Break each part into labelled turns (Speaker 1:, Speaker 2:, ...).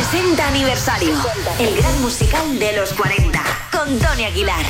Speaker 1: 60 aniversario. El gran musical de los 40. Con Tony Aguilar.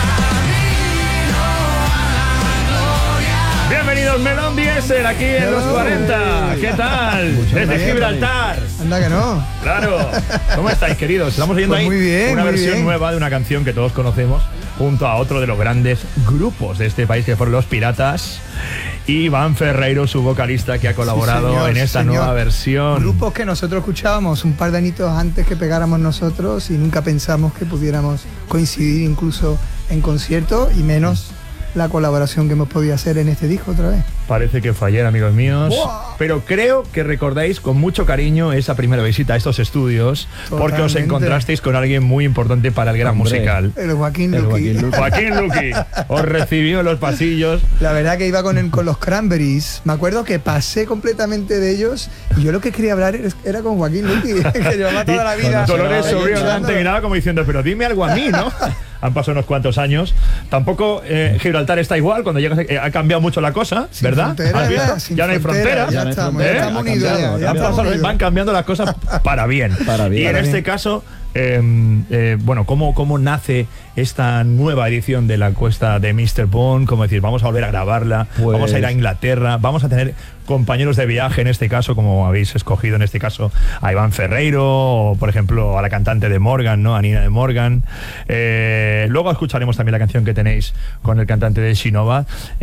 Speaker 2: Bienvenidos Melón Diesel aquí en los 40. ¿Qué tal? Desde Gibraltar.
Speaker 3: Anda que no.
Speaker 2: Claro. ¿Cómo estáis, queridos? Estamos oyendo
Speaker 3: pues
Speaker 2: ahí
Speaker 3: muy bien,
Speaker 2: una
Speaker 3: muy
Speaker 2: versión
Speaker 3: bien.
Speaker 2: nueva de una canción que todos conocemos, junto a otro de los grandes grupos de este país, que fueron Los Piratas. Y Iván Ferreiro, su vocalista, que ha colaborado
Speaker 3: señor,
Speaker 2: en esta nueva versión.
Speaker 3: Grupos que nosotros escuchábamos un par de añitos antes que pegáramos nosotros y nunca pensamos que pudiéramos coincidir incluso en concierto, y menos la colaboración que hemos podido hacer en este disco otra vez.
Speaker 2: Parece que fue ayer, amigos míos.
Speaker 3: ¡Buah!
Speaker 2: Pero creo que recordáis con mucho cariño esa primera visita a estos estudios, porque os
Speaker 3: Totalmente.
Speaker 2: encontrasteis con alguien muy importante para el gran musical.
Speaker 3: El Joaquín Luqui.
Speaker 2: Joaquín Luqui os recibió en los pasillos.
Speaker 3: La verdad que iba con los Cranberries. Me acuerdo que pasé completamente de ellos y yo lo que quería hablar era con Joaquín Luqui, que llevaba toda la vida.
Speaker 2: Dolores sobre
Speaker 3: escuchando.
Speaker 2: delante, miraba como diciendo, pero dime algo a mí, ¿no? Han pasado unos cuantos años. Tampoco Gibraltar está igual. Cuando llegas ha cambiado mucho la cosa,
Speaker 3: Sin
Speaker 2: ¿verdad?
Speaker 3: frontera,
Speaker 2: ¿Has visto?
Speaker 3: sin
Speaker 2: ya no hay
Speaker 3: frontera,
Speaker 2: fronteras.
Speaker 3: ya estamos,
Speaker 2: ¿Eh?
Speaker 3: ya estamos unidos.
Speaker 4: Ha
Speaker 3: Ya
Speaker 4: cambiado,
Speaker 3: estamos
Speaker 2: Van
Speaker 3: unidos.
Speaker 2: cambiando las cosas para bien.
Speaker 4: Para bien.
Speaker 2: Y en
Speaker 3: Para
Speaker 2: este
Speaker 3: bien.
Speaker 2: caso, bueno, ¿cómo nace esta nueva edición de la encuesta de Mr. Bond? Como decir, vamos a volver a grabarla,
Speaker 4: Pues-
Speaker 2: vamos a ir a Inglaterra, vamos a tener compañeros de viaje, en este caso, como habéis escogido en este caso a Iván Ferreiro, o por ejemplo a la cantante de Morgan, ¿no? A Nina de Morgan. Luego escucharemos también la canción que tenéis con el cantante de Shinova,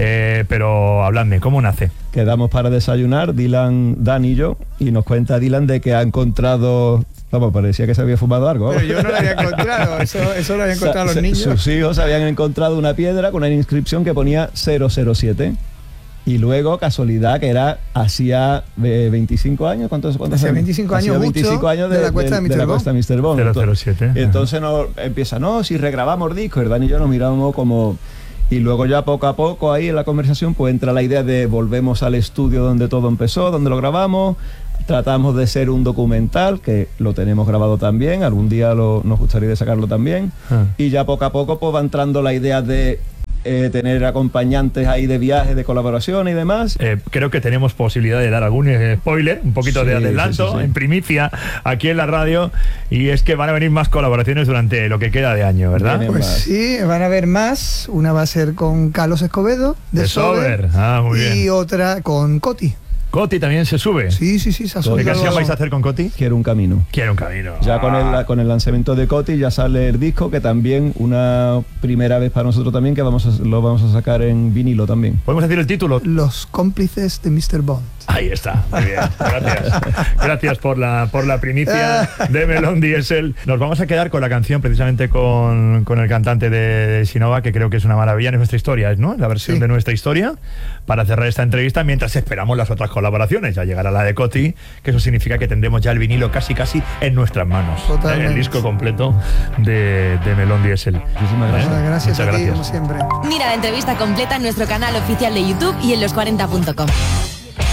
Speaker 2: pero habladme, ¿cómo nace?
Speaker 4: Quedamos para desayunar, Dan y yo, y nos cuenta Dylan de que ha encontrado... Vamos, parecía que se había fumado algo.
Speaker 3: Pero yo no lo había encontrado, eso lo habían encontrado los niños.
Speaker 4: Sus hijos habían encontrado una piedra con una inscripción que ponía 007. Y luego, casualidad, que era hacía 25 años. ¿Cuántos
Speaker 3: Hacía 25 años,
Speaker 4: Hacía
Speaker 3: mucho,
Speaker 4: 25 años
Speaker 3: de la cuesta de Mr. Bond.
Speaker 4: Mr. Bond.
Speaker 2: 007.
Speaker 4: Entonces nos empieza, no, si regrabamos discos, Dan y yo nos miramos como... Y luego ya poco a poco ahí en la conversación pues entra la idea de volvemos al estudio donde todo empezó, donde lo grabamos. Tratamos de ser un documental, que lo tenemos grabado también, algún día nos gustaría de sacarlo también. Y ya poco a poco pues va entrando la idea de tener acompañantes ahí de viajes, de colaboración y demás.
Speaker 2: Creo que tenemos posibilidad de dar algún spoiler, un poquito
Speaker 4: Sí,
Speaker 2: de adelanto,
Speaker 4: sí.
Speaker 2: en primicia, aquí en la radio, y es que van a venir más colaboraciones durante lo que queda de año, ¿verdad?
Speaker 4: Vienen
Speaker 3: Pues
Speaker 4: más.
Speaker 3: sí, van a haber más. Una va a ser con Carlos Escobedo, de Sober,
Speaker 2: Muy bien.
Speaker 3: y otra con Coti.
Speaker 2: Coti también se sube.
Speaker 3: Sí, se ha
Speaker 2: ¿Qué
Speaker 3: subido.
Speaker 2: canción vais a hacer con Coti?
Speaker 4: Quiero un camino.
Speaker 2: Quiero un camino.
Speaker 4: Ya con el lanzamiento de Coti ya sale el disco, que también una primera vez para nosotros también, que lo vamos a sacar en vinilo también.
Speaker 2: ¿Podemos decir el título?
Speaker 3: Los cómplices de Mr. Bond.
Speaker 2: Ahí está, muy bien, gracias. Gracias por la primicia de Melón Diesel. Nos vamos a quedar con la canción, precisamente con el cantante de Shinova, que creo que es una maravilla, es nuestra historia, ¿no? La versión
Speaker 3: Sí.
Speaker 2: de nuestra historia, para cerrar esta entrevista, mientras esperamos las otras colaboraciones. Ya llegará la de Coti, que eso significa que tendremos ya el vinilo casi en nuestras manos.
Speaker 3: Totalmente.
Speaker 2: El disco completo de Melón Diesel.
Speaker 4: Muchísimas gracias.
Speaker 3: Gracias
Speaker 2: Muchas
Speaker 3: a ti,
Speaker 2: gracias.
Speaker 3: como siempre.
Speaker 1: Mira la entrevista completa en nuestro canal oficial de YouTube y en los40.com.